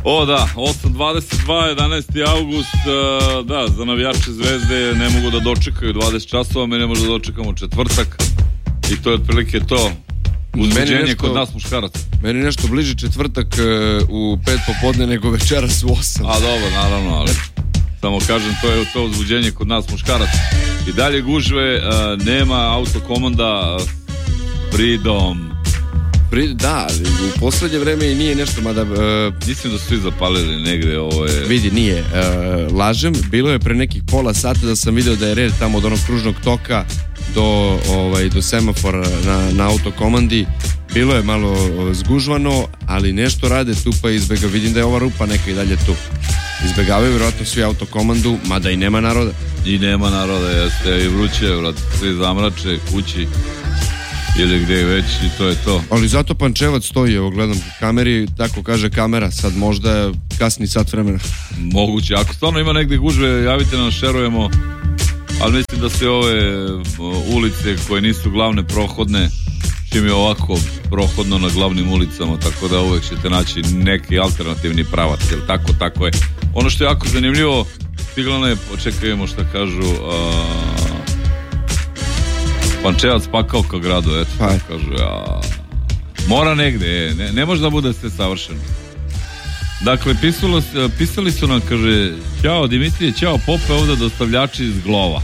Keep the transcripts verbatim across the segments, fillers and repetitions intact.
O da, osam dvadeset dva, jedanaesti avgust, da, za navijače Zvezde ne mogu da dočekaju dvadeset časova, mi ne možemo da dočekamo četvrtak i to je otprilike to uzbuđenje nešto, kod nas muškaraca. Meni nešto bliži četvrtak u pet popodne nego večeras u osam. A dobro, naravno, ali samo kažem, to je to uzbuđenje kod nas muškaraca. I dalje gužve, nema autokomanda, Freedom. Da, u poslednje vreme i nije nešto, mada... Uh, Mislim da su svi zapalili negde ovo je... Vidi, nije. Uh, lažem, bilo je pre nekih pola sata da sam video da je red tamo od onog kružnog toka do, ovaj, do semafora na, na autokomandi. Bilo je malo zgužvano, ali nešto rade tu pa izbega. Vidim da je ova rupa neka i dalje tu. Izbegavaju vjerojatno svi autokomandu, mada i nema naroda. I nema naroda, jeste i vruće, vrat, svi zamrače, kući ili gdje već i to je to. Ali zato Pančevac stoji, evo gledam u kameri, tako kaže kamera, sad možda kasni sat vremena. Moguće, ako stvarno ima negdje gužve, javite nam, šerujemo, ali mislim da se ove ulice koje nisu glavne prohodne, čim je ovako prohodno na glavnim ulicama, tako da uvek ćete naći neki alternativni pravac, jer tako, tako je. Ono što je jako zanimljivo, Tiglane, počekajemo šta kažu, a... Pančevac pakao ka gradu, eto, pa kažu, a... mora negde, ne, ne može da bude sve savršeno. Dakle, pisalo, pisali su nam, kaže, ćao Dimitrije, ćao Pope, ovdje dostavljači iz Glova.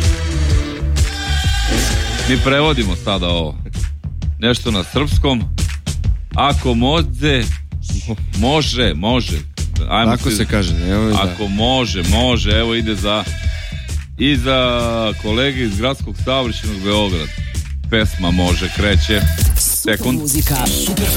Mi prevodimo sada ovo. Nešto na srpskom. Ako može, može, može. Ajmo tako si, se kaže. Evo ako da. može, može, evo ide za i za kolege iz Gradskog saobraćajnog Beograda. Pesma može, kreće. Sekund.